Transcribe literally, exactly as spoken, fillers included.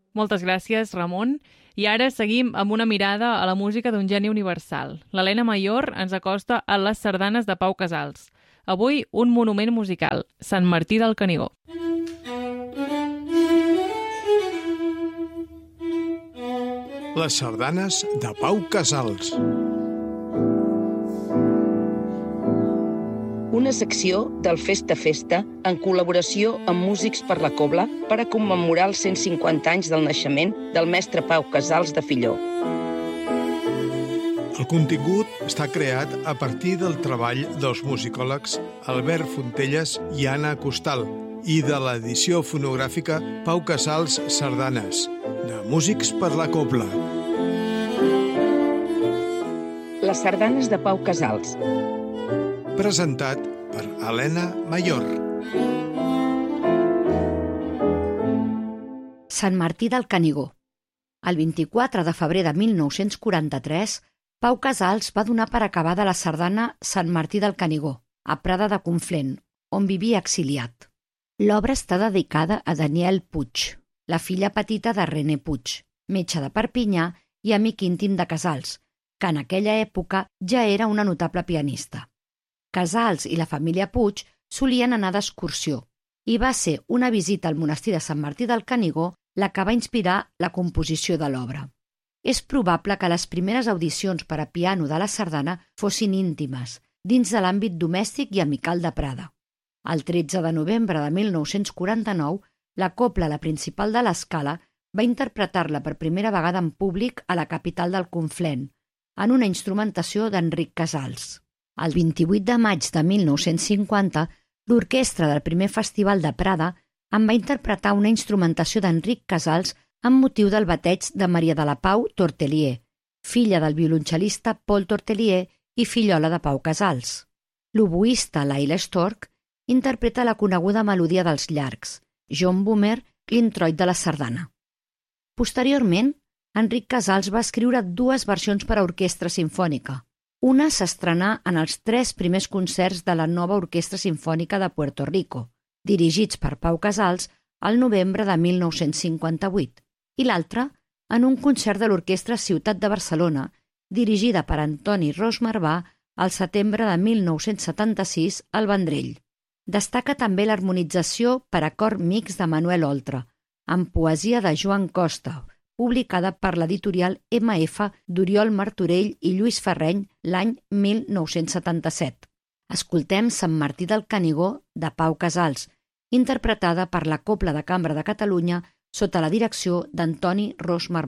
Moltes gràcies, Ramon. I ara seguim amb una mirada a la música d'un geni universal. L'Helena Mayor ens acosta a les sardanes de Pau Casals. Avui, un monument musical, Sant Martí del Canigó. Les sardanes de Pau Casals. Una secció del Festa Festa en col·laboració amb Músics per la Cobla per a commemorar els cent cinquanta anys del naixement del mestre Pau Casals de Filló. El contingut està creat a partir del treball dels musicòlegs Albert Fontelles i Anna Costal i de l'edició fonogràfica Pau Casals Sardanes, de Músics per la Cobla. Les sardanes de Pau Casals. Presentat per Helena Mayor. Sant Martí del Canigó. El vint-i-quatre de febrer de mil nou-cents quaranta-tres, Pau Casals va donar per acabada la sardana Sant Martí del Canigó, a Prada de Conflent, on vivia exiliat. L'obra està dedicada a Daniel Puig, la filla petita de René Puig, metge de Perpinyà i amic íntim de Casals, que en aquella època ja era una notable pianista. Casals i la família Puig solien anar d'excursió i va ser una visita al monestir de Sant Martí del Canigó la que va inspirar la composició de l'obra. És probable que les primeres audicions per a piano de la sardana fossin íntimes, dins de l'àmbit domèstic i amical de Prada. El tretze de novembre de mil nou-cents quaranta-nou, la Cobla, la principal de l'Escala, va interpretar-la per primera vegada en públic a la capital del Conflent, en una instrumentació d'Enric Casals. El vint-i-vuit de maig de mil nou-cents cinquanta, l'orquestra del primer festival de Prada en va interpretar una instrumentació d'Enric Casals amb motiu del bateig de Maria de la Pau Tortelier, filla del violoncel·lista Paul Tortelier i fillola de Pau Casals. L'oboista Laila Stork interpreta la coneguda melodia dels llargs, John Boomer, l'introit de la sardana. Posteriorment, Enric Casals va escriure dues versions per a orquestra simfònica. Una s'estrenà en els tres primers concerts de la nova Orquestra Simfònica de Puerto Rico, dirigits per Pau Casals al novembre de mil nou-cents cinquanta-vuit, i l'altra en un concert de l'Orquestra Ciutat de Barcelona, dirigida per Antoni Ros Marbà al setembre de mil nou-cents setanta-sis al Vendrell. Destaca també l'harmonització per a cor mixt de Manuel Oltra, amb poesia de Joan Costa, publicada per l'editorial ema efa d'Oriol Martorell i Lluís Ferreny l'any mil nou-cents setanta-set. Escoltem Sant Martí del Canigó de Pau Casals, interpretada per la Cobla de Cambra de Catalunya sota la direcció d'Antoni Ros Marbà.